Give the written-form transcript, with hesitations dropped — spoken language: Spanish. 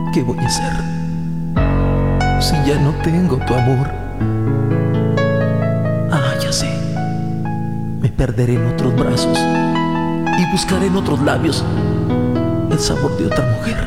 ¿Qué voy a hacer si ya no tengo tu amor? Ah, ya sé. Me perderé en otros brazos y buscaré en otros labios el sabor de otra mujer.